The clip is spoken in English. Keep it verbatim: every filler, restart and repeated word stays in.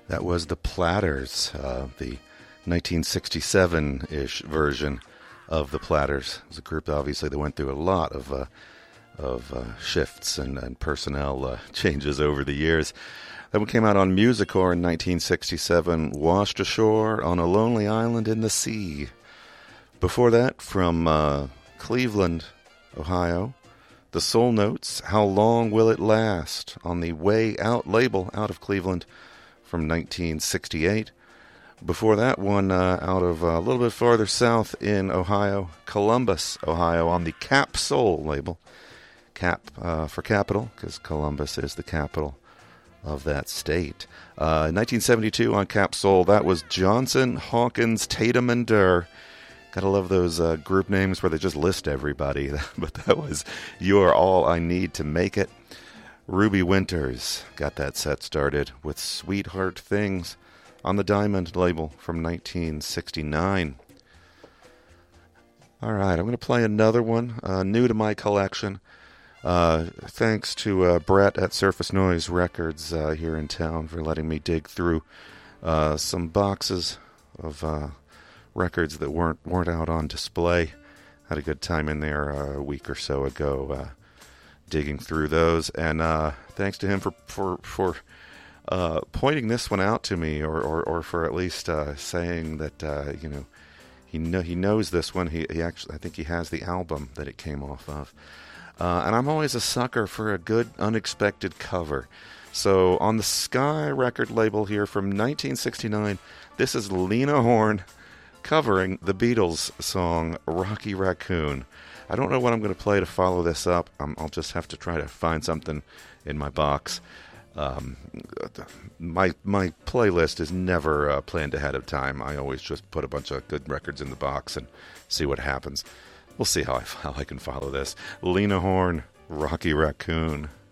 That was the Platters, uh, the nineteen sixty-seven-ish version of the Platters. It was a group, obviously, that went through a lot of uh, of uh, shifts and, and personnel uh, changes over the years. That one came out on Musicor in nineteen sixty-seven, Washed Ashore on a Lonely Island in the Sea. Before that, from uh, Cleveland, Ohio, the Soul Notes, How Long Will It Last, on the Way Out label out of Cleveland from nineteen sixty-eight. Before that one, uh, out of uh, a little bit farther south in Ohio, Columbus, Ohio, on the Cap Soul label. Cap uh, for capital, because Columbus is the capital of that state. Uh, nineteen seventy-two on Cap Soul, that was Johnson, Hawkins, Tatum, and Durr. Gotta love those uh, group names where they just list everybody. But that was You're All I Need to Make It. Ruby Winters got that set started with Sweetheart Things on the Diamond label from nineteen sixty-nine. All right, I'm going to play another one, uh, new to my collection. Uh, thanks to uh, Brett at Surface Noise Records uh, here in town for letting me dig through uh, some boxes of uh, records that weren't weren't out on display. Had a good time in there uh, a week or so ago, uh, digging through those. And uh, thanks to him for for for uh, pointing this one out to me, or or, or for at least uh, saying that uh, you know he know he knows this one. He he actually I think he has the album that it came off of. Uh, and I'm always a sucker for a good unexpected cover. So on the Sky record label here from nineteen sixty-nine, this is Lena Horne covering the Beatles song Rocky Raccoon. I don't know what I'm going to play to follow this up. Um, I'll just have to try to find something in my box. Um, my my playlist is never uh, planned ahead of time. I always just put a bunch of good records in the box and see what happens. We'll see how I, how I can follow this. Lena Horne, Rocky Raccoon.